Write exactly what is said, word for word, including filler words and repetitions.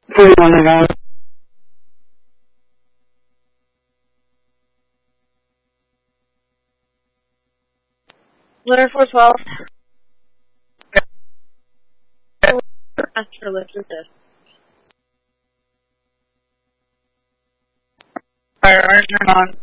thirty-one again. Winter four twelve. Master lift resist. Fire engine on.